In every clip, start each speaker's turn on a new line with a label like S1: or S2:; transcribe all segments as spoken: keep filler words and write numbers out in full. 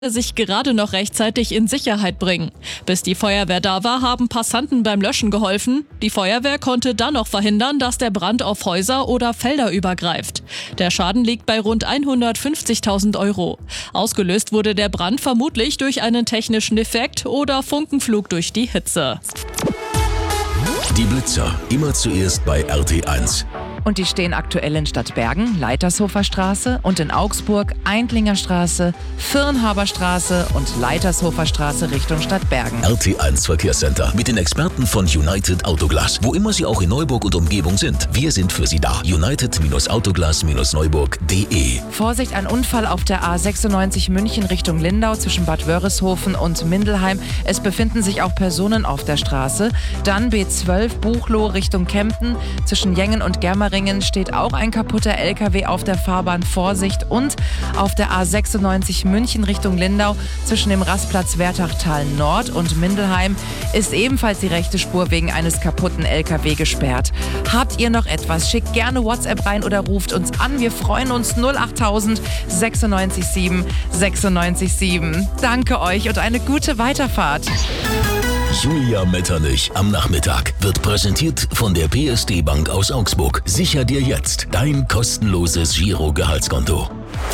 S1: sich gerade noch rechtzeitig in Sicherheit bringen. Bis die Feuerwehr da war, haben Passanten beim Löschen geholfen. Die Feuerwehr konnte dann noch verhindern, dass der Brand auf Häuser oder Felder übergreift. Der Schaden liegt bei rund hundertfünfzigtausend Euro. Ausgelöst wurde der Brand vermutlich durch einen technischen Defekt oder Funkenflug durch die Hitze.
S2: Die Blitzer, immer zuerst bei R T eins.
S3: Und die stehen aktuell in Stadtbergen, Leitershofer Straße, und in Augsburg, Eindlinger Straße, Firnhaber Straße und Leitershofer Straße Richtung Stadtbergen.
S2: R T eins Verkehrscenter mit den Experten von United Autoglas. Wo immer Sie auch in Neuburg und Umgebung sind, wir sind für Sie da. United Autoglas Neuburg punkt de.
S3: Vorsicht, ein Unfall auf der A sechsundneunzig München Richtung Lindau zwischen Bad Wörishofen und Mindelheim. Es befinden sich auch Personen auf der Straße. Dann B zwölf Buchloe Richtung Kempten. Zwischen Jengen und Germering steht auch ein kaputter L K W auf der Fahrbahn. Vorsicht. Und auf der A sechsundneunzig München Richtung Lindau zwischen dem Rastplatz Wertachtal Nord und Mindelheim ist ebenfalls die rechte Spur wegen eines kaputten L K W gesperrt. Habt ihr noch etwas? Schickt gerne WhatsApp rein oder ruft uns an. Wir freuen uns. null achttausend sechsundneunzig sieben sechsundneunzig sieben. Danke euch und eine gute Weiterfahrt.
S2: Julia Metternich am Nachmittag wird präsentiert von der P S D Bank aus Augsburg. Sicher dir jetzt dein kostenloses Giro-Gehaltskonto.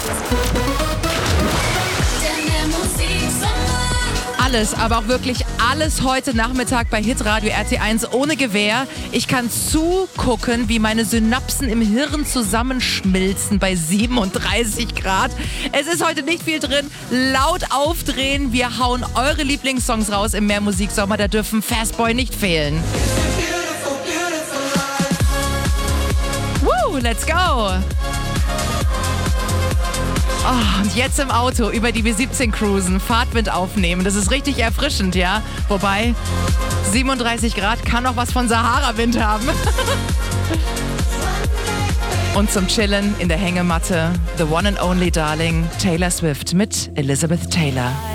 S3: Alles, aber auch wirklich alles heute Nachmittag bei Hitradio R T eins ohne Gewehr. Ich kann zugucken, wie meine Synapsen im Hirn zusammenschmilzen bei siebenunddreißig Grad. Es ist heute nicht viel drin. Laut aufdrehen. Wir hauen eure Lieblingssongs raus im Mehrmusiksommer. Da dürfen Fastboy nicht fehlen. Woo, let's go! Oh, und jetzt im Auto über die B siebzehn cruisen, Fahrtwind aufnehmen. Das ist richtig erfrischend, ja? Wobei, siebenunddreißig Grad kann auch was von Sahara-Wind haben. Und zum Chillen in der Hängematte, The One and Only Darling, Taylor Swift mit Elizabeth Taylor.